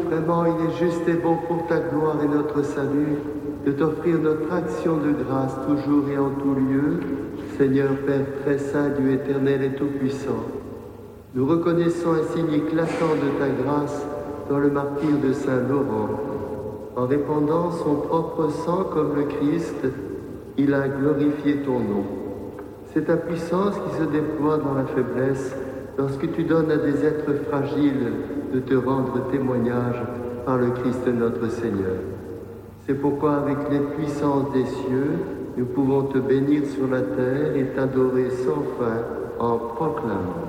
vraiment il est juste et bon pour ta gloire et notre salut de t'offrir notre action de grâce toujours et en tout lieu, Seigneur Père très saint, Dieu éternel et tout-puissant. Nous reconnaissons un signe éclatant de ta grâce dans le martyre de Saint Laurent. En répandant son propre sang comme le Christ, il a glorifié ton nom. C'est ta puissance qui se déploie dans la faiblesse lorsque tu donnes à des êtres fragiles de te rendre témoignage par le Christ notre Seigneur. C'est pourquoi avec les puissances des cieux, nous pouvons te bénir sur la terre et t'adorer sans fin en proclamant.